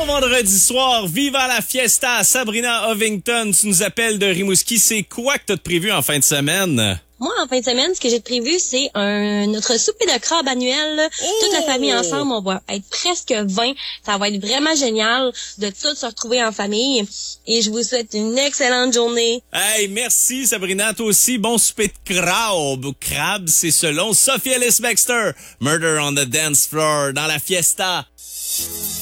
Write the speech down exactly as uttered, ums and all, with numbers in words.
Bon vendredi soir, viva la fiesta! Sabrina Ovington, tu nous appelles de Rimouski. C'est quoi que t'as de prévu en fin de semaine? Moi, en fin de semaine, ce que j'ai de prévu, c'est un notre souper de crabe annuel. Oh! Toute la famille ensemble, on va être presque vingt. Ça va être vraiment génial de tous se retrouver en famille. Et je vous souhaite une excellente journée. Hey, merci Sabrina, toi aussi. Bon souper de crabe. Crabe, c'est selon Sophie Ellis-Bextor. Murder on the Dance Floor, dans la fiesta.